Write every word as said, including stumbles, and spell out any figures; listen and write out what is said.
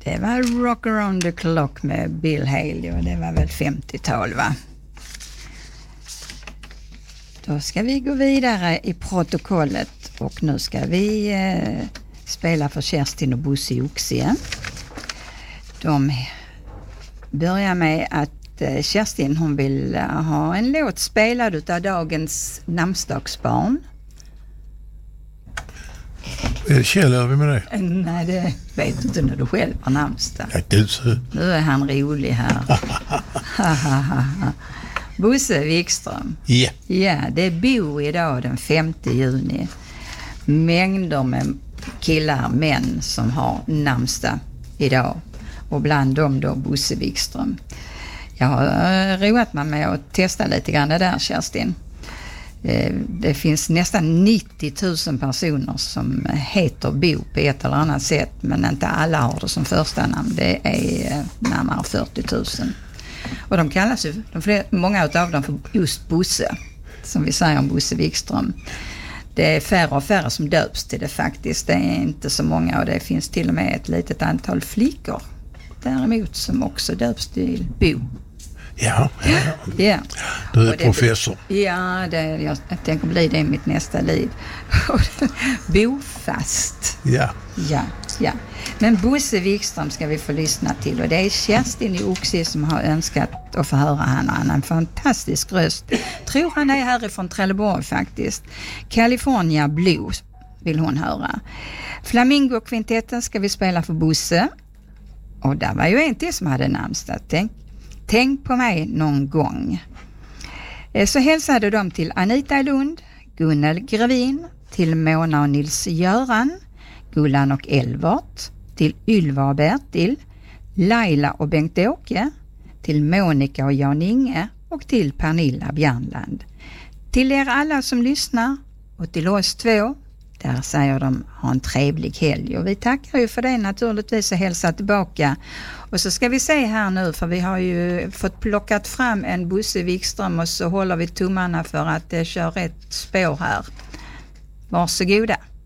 Det var Rock Around the Clock med Bill Haley och det var väl femtiotal, va? Då ska vi gå vidare i protokollet och nu ska vi eh, spela för Kerstin och Bosse i Oxie. De börjar med att eh, Kerstin, hon vill uh, ha en låt spelad utav dagens namnsdagsbarn. Är det Kjell över med det? Nej, det vet du inte när du själv har namnsdag. Ja, du så. Nu är han rolig här. Bosse Wikström. Ja. Yeah. Ja, det är Bo idag den femte juni. Mängder med killar, män som har namnsdag idag. Och bland dem då Bosse Wikström. Jag har roat mig med att testa lite grann det där, Kerstin. Det finns nästan nittio tusen personer som heter Bo på ett eller annat sätt, men inte alla har det som första namn. Det är närmare fyrtio tusen. Och de kallas ju, de fler, många av dem för just Bosse, som vi säger om Bosse Wikström. Det är färre och färre som döps till det faktiskt. Det är inte så många och det finns till och med ett litet antal flickor däremot som också döps till Bo. Ja, ja, ja. Yeah. Du är professor. Det, ja, det, jag, jag tänker bli det i mitt nästa liv. Bofast. Ja. Ja, ja. Men Bosse Wikström ska vi få lyssna till och det är Kerstin i Oxie som har önskat att få höra han. Han har en fantastisk röst. Tror han är härifrån Trelleborg faktiskt. California Blues vill hon höra. Flamingo-kvintetten ska vi spela för Bosse. Och där var ju en till som hade namnsdag. Tänk, tänk på mig någon gång. Så hälsade de till Anita Lund, Gunnel Grevin, till Mona och Nils Göran, Gullan och Elvart, till Ylva och Bertil, Laila och Bengt-Åke, till Monica och Jan-Inge och till Pernilla Bjärnland. Till er alla som lyssnar och till oss två, där säger de ha en trevlig helg. Och vi tackar ju för det naturligtvis och hälsar tillbaka. Och så ska vi se här nu, för vi har ju fått plockat fram en Bosse Wikström och så håller vi tummarna för att det kör rätt spår här. Varsågoda.